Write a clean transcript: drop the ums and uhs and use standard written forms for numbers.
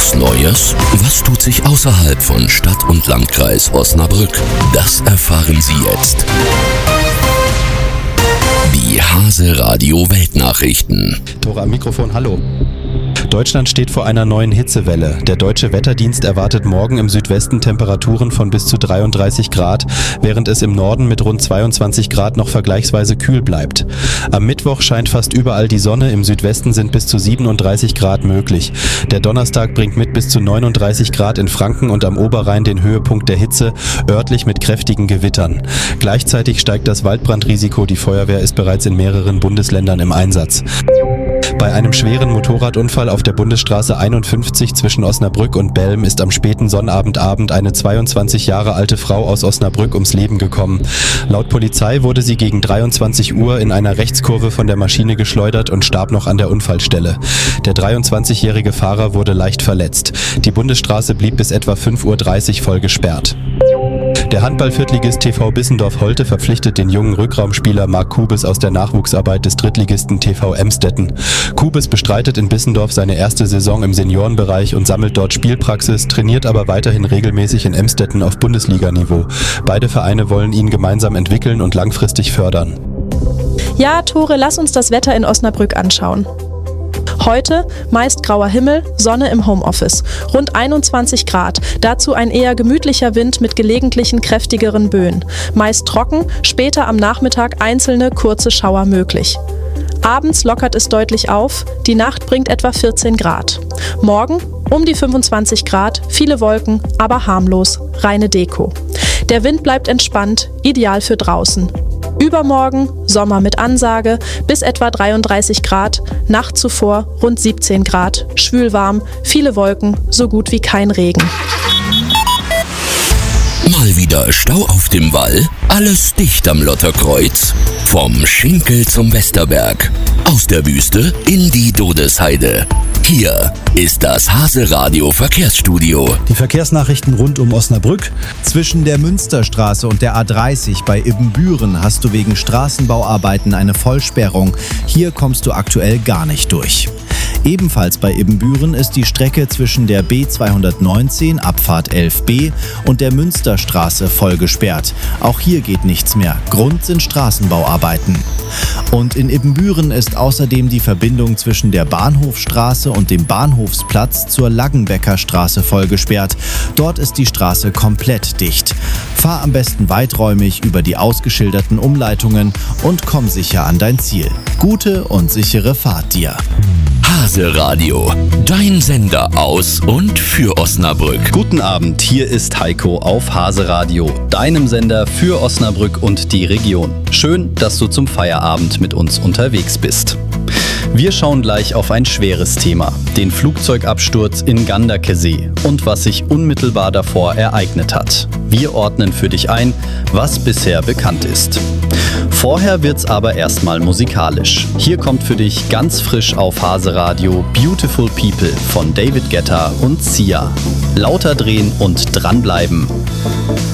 Was Neues? Was tut sich außerhalb von Stadt und Landkreis Osnabrück? Das erfahren Sie jetzt. Die Hase Radio Weltnachrichten. Tore am Mikrofon, hallo. Deutschland steht vor einer neuen Hitzewelle. Der Deutsche Wetterdienst erwartet morgen im Südwesten Temperaturen von bis zu 33 Grad, während es im Norden mit rund 22 Grad noch vergleichsweise kühl bleibt. Am Mittwoch scheint fast überall die Sonne, im Südwesten sind bis zu 37 Grad möglich. Der Donnerstag bringt mit bis zu 39 Grad in Franken und am Oberrhein den Höhepunkt der Hitze, örtlich mit kräftigen Gewittern. Gleichzeitig steigt das Waldbrandrisiko, die Feuerwehr ist bereits in mehreren Bundesländern im Einsatz. Bei einem schweren Motorradunfall auf der Bundesstraße 51 zwischen Osnabrück und Belm ist am späten Sonnabendabend eine 22 Jahre alte Frau aus Osnabrück ums Leben gekommen. Laut Polizei wurde sie gegen 23 Uhr in einer Rechtskurve von der Maschine geschleudert und starb noch an der Unfallstelle. Der 23-jährige Fahrer wurde leicht verletzt. Die Bundesstraße blieb bis etwa 5:30 Uhr voll gesperrt. Der Handball-Viertligist TV Bissendorf-Holte verpflichtet den jungen Rückraumspieler Marc Kubis aus der Nachwuchsarbeit des Drittligisten TV Emstetten. Kubis bestreitet in Bissendorf seine erste Saison im Seniorenbereich und sammelt dort Spielpraxis, trainiert aber weiterhin regelmäßig in Emstetten auf Bundesliga-Niveau. Beide Vereine wollen ihn gemeinsam entwickeln und langfristig fördern. Ja, Tore, lass uns das Wetter in Osnabrück anschauen. Heute meist grauer Himmel, Sonne im Homeoffice. Rund 21 Grad. Dazu ein eher gemütlicher Wind mit gelegentlichen kräftigeren Böen. Meist trocken, später am Nachmittag einzelne kurze Schauer möglich. Abends lockert es deutlich auf, die Nacht bringt etwa 14 Grad. Morgen um die 25 Grad, viele Wolken, aber harmlos, reine Deko. Der Wind bleibt entspannt, ideal für draußen. Übermorgen Sommer mit Ansage, bis etwa 33 Grad, Nacht zuvor rund 17 Grad, schwülwarm, viele Wolken, so gut wie kein Regen. Mal wieder Stau auf dem Wall? Alles dicht am Lotterkreuz? Vom Schinkel zum Westerberg. Aus der Wüste in die Dodesheide. Hier ist das Hase Radio Verkehrsstudio. Die Verkehrsnachrichten rund um Osnabrück. Zwischen der Münsterstraße und der A30 bei Ibbenbüren hast du wegen Straßenbauarbeiten eine Vollsperrung. Hier kommst du aktuell gar nicht durch. Ebenfalls bei Ibbenbüren ist die Strecke zwischen der B219 Abfahrt 11b und der Münsterstraße voll gesperrt. Auch hier geht nichts mehr. Grund sind Straßenbauarbeiten. Und in Ibbenbüren ist außerdem die Verbindung zwischen der Bahnhofstraße und dem Bahnhofsplatz zur Laggenbecker Straße voll gesperrt. Dort ist die Straße komplett dicht. Fahr am besten weiträumig über die ausgeschilderten Umleitungen und komm sicher an dein Ziel. Gute und sichere Fahrt dir. Hase Radio, dein Sender aus und für Osnabrück. Guten Abend, hier ist Heiko auf Hase Radio, deinem Sender für Osnabrück und die Region. Schön, dass du zum Feierabend mit uns unterwegs bist. Wir schauen gleich auf ein schweres Thema, den Flugzeugabsturz in Ganderkesee und was sich unmittelbar davor ereignet hat. Wir ordnen für dich ein, was bisher bekannt ist. Vorher wird's aber erstmal musikalisch. Hier kommt für dich ganz frisch auf Hase Radio Beautiful People von David Guetta und Sia. Lauter drehen und dranbleiben.